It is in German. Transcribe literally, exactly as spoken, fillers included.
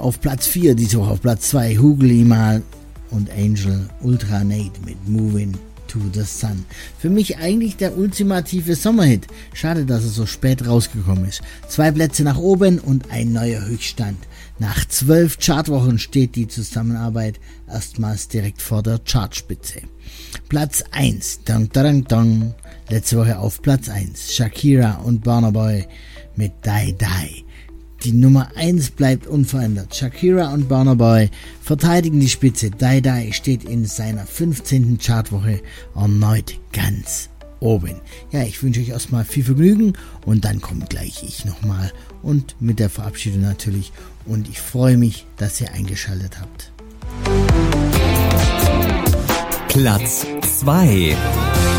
Auf Platz vier, diese Woche auf Platz zwei, Hugo Limal und Angel Ultra Nate mit Moving to the Sun. Für mich eigentlich der ultimative Sommerhit. Schade, dass er so spät rausgekommen ist. Zwei Plätze nach oben und ein neuer Höchststand. Nach zwölf Chartwochen steht die Zusammenarbeit erstmals direkt vor der Chartspitze. Platz eins, dang, dang, dang. Letzte Woche auf Platz eins, Shakira und Burna Boy mit Die Die. Die Nummer eins bleibt unverändert. Shakira und Burna Boy verteidigen die Spitze. Die Die steht in seiner fünfzehnten Chartwoche erneut ganz oben. Ja, ich wünsche euch erstmal viel Vergnügen und dann kommt gleich ich nochmal und mit der Verabschiedung natürlich. Und ich freue mich, dass ihr eingeschaltet habt. Platz zwei.